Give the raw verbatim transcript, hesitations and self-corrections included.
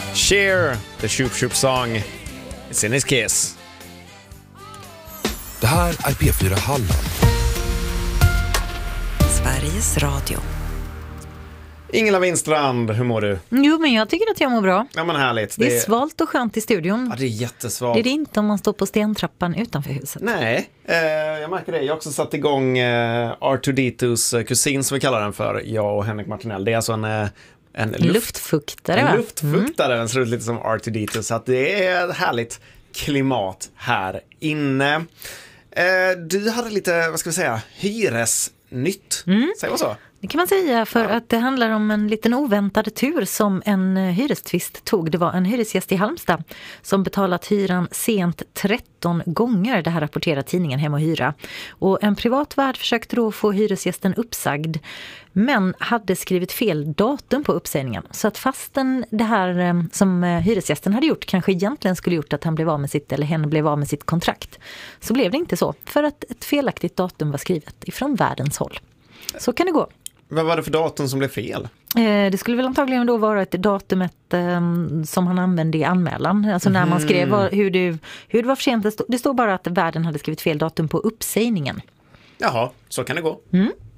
Cher, the Shoop Shoop song. It's in his kiss. Det här är P fyra Halland. Sveriges Radio. Ingela Winstrand, hur mår du? Jo, men jag tycker att jag mår bra. Ja, men härligt. Det är, det är svalt och skönt i studion. Ja, det är jättesvalt. Det är det inte om man står på stentrappan utanför huset. Nej, eh, jag märker det. Jag har också satt igång eh, R two D twos kusin, som vi kallar den för, jag och Henrik Martinell. Det är alltså en... Eh, En luft, luftfuktare, en va? luftfuktare, den ser ut lite som R two D two, så att det är ett härligt klimat här inne. Eh, du hade lite, vad ska vi säga, hyresnytt. Mm. Säger man så? Det kan man säga, för ja. att det handlar om en liten oväntad tur som en hyrestvist tog. Det var en hyresgäst i Halmstad som betalat hyran sent tretton gånger. Det här rapporterar tidningen Hem och Hyra. Och en privatvärd försökte då få hyresgästen uppsagd, men hade skrivit fel datum på uppsägningen. Så att fastän det här som hyresgästen hade gjort kanske egentligen skulle gjort att han blev av med sitt, eller hen blev av med sitt kontrakt, så blev det inte så. För att ett felaktigt datum var skrivet ifrån värdens håll. Så kan det gå. Vad var det för datum som blev fel? Eh, det skulle väl antagligen då vara ett datumet eh, som han använde i anmälan. Alltså när man skrev vad, hur, det, hur det var för sent. Det, stod, det står bara att värden hade skrivit fel datum på uppsägningen. Jaha, så kan det gå. Mm.